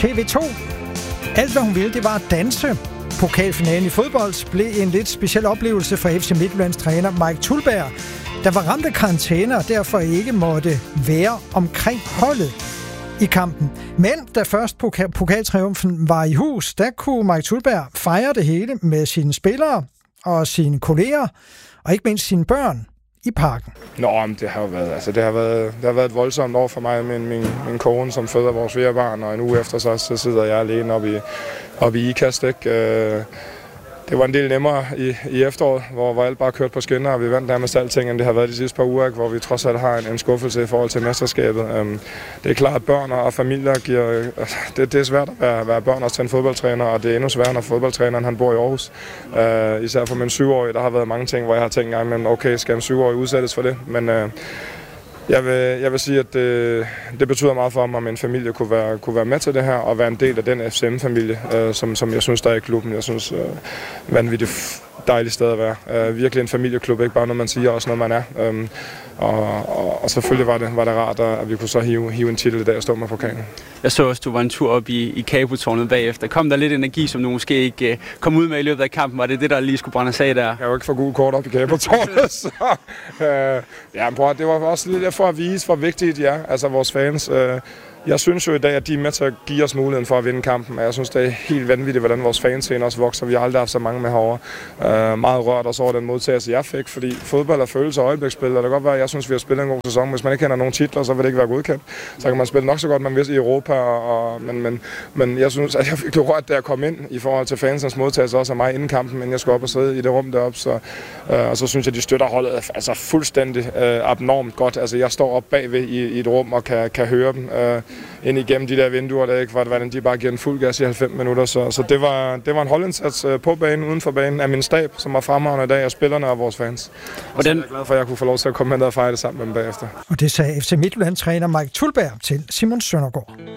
TV2. Alt, hvad hun ville, det var at danse. Pokalfinalen i fodbold blev en lidt speciel oplevelse for FC Midtjyllands træner Mike Thuleberg, der var ramt af karantæne og derfor ikke måtte være omkring holdet i kampen. Men da først pokaltriumfen var i hus, der kunne Mike Thuleberg fejre det hele med sine spillere og sine kolleger, og ikke mindst sine børn i parken. Men det har jo været, det har været et voldsomt år for mig med min kone, som føder vores 4 barn, og en uge efter så sidder jeg alene oppe i Ikast, ikke? Det var en del nemmere i efteråret, hvor alt bare kørte på skinner, og vi vandt nærmest alting, end det har været de sidste par uger, hvor vi trods alt har en skuffelse i forhold til mesterskabet. Det er klart, at børn og familier giver... Det er svært at være børn også til en fodboldtræner, og det er endnu sværere, når fodboldtræneren han bor i Aarhus. Især for min 7-årige, der har været mange ting, hvor jeg har tænkt, okay, skal en 7-årig udsættes for det? Men jeg vil sige, at det betyder meget for mig, at min familie kunne være med til det her og være en del af den FCM-familie, som jeg synes, der er i klubben. Jeg synes, vanvittigt dejligt sted at være. Virkelig en familieklub, ikke bare noget, man siger, også noget, man er. Og selvfølgelig var det rart, at vi kunne så hive en titel i dag og stå med pokalen. Jeg så også, du var en tur op i Kabotårnet bagefter. Kom der lidt energi, som du måske ikke kom ud med i løbet af kampen? Var det, der lige skulle brænde af der? Jeg har jo ikke for gul kort op i Kabotårnet, så... det var også lidt for at vise, hvor vigtigt de er, altså vores fans. Jeg synes jo i dag, at de er med til at give os muligheden for at vinde kampen. Jeg synes, det er helt vanvittigt, hvordan vores fanscene også vokser. Vi har aldrig haft så mange med herovre. Meget rørt også over den modtagelse, jeg fik, fordi fodbold er følelse og øjebliksspil. Og det kan godt være, at jeg synes, vi har spillet en god sæson. Hvis man ikke kender nogen titler, så vil det ikke være godkendt. Så kan man spille nok så godt, man vil i Europa. Men jeg synes, at jeg fik det rørt, da jeg kom ind i forhold til fansens modtagelse også af mig inden kampen, inden jeg skulle op og sidde i det rum deroppe. Og så synes jeg, de støtter holdet altså fuldstændig abnormt godt. Altså, jeg står op bagved i et rum og kan høre dem ind igennem de der vinduer, der ikke var, hvordan de bare giver en fuld gas i 90 minutter. Så det var en holdindsats på banen, uden for banen, af min stab, som var fremragende i dag, og spillerne og vores fans. Og så er jeg glad for, at jeg kunne få lov til at komme hen og fejre det sammen med dem bagefter. Og det sagde FC Midtjyllands træner Mike Thuleberg til Simon Søndergaard.